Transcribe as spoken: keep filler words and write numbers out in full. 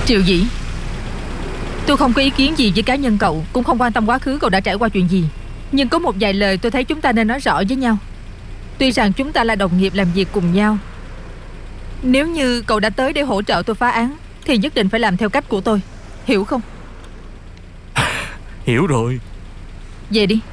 Triệu Dĩ, tôi không có ý kiến gì với cá nhân cậu, cũng không quan tâm quá khứ cậu đã trải qua chuyện gì. Nhưng có một vài lời tôi thấy chúng ta nên nói rõ với nhau. Tuy rằng chúng ta là đồng nghiệp làm việc cùng nhau, nếu như cậu đã tới để hỗ trợ tôi phá án thì nhất định phải làm theo cách của tôi, hiểu không? Hiểu rồi. Về đi.